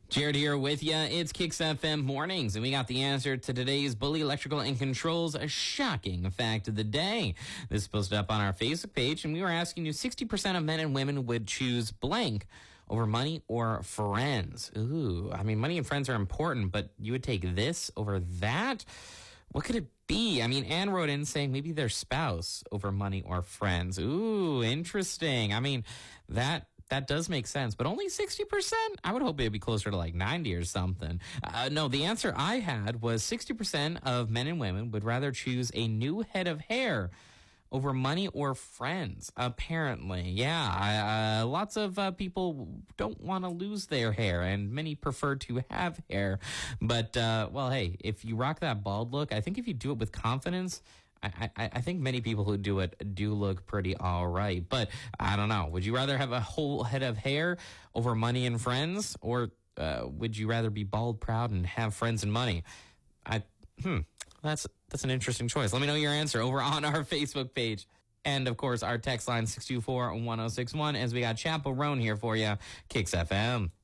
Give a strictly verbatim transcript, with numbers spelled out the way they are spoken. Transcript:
Jared here with you. It's Kicks F M Mornings, and we got the answer to today's Bully Electrical and Controls a shocking fact of the day. This is posted up on our Facebook page, and we were asking you sixty percent of men and women would choose blank over money or friends. Ooh, I mean, money and friends are important, but you would take this over that? What could it be? I mean, Anne wrote in saying maybe their spouse over money or friends. Ooh, interesting. I mean, that... That does make sense, but only sixty percent? I would hope it'd be closer to like ninety or something. Uh, no, the answer I had was sixty percent of men and women would rather choose a new head of hair over money or friends, apparently. Yeah, uh, lots of uh, people don't want to lose their hair, and many prefer to have hair. But, uh, well, hey, if you rock that bald look, I think if you do it with confidence, I, I, I think many people who do it do look pretty all right. But I don't know. Would you rather have a whole head of hair over money and friends? Or uh, would you rather be bald, proud, and have friends and money? I hmm, that's that's an interesting choice. Let me know your answer over on our Facebook page. And, of course, our text line six two four, one oh six one as we got Chaperone here for you. Kicks F M.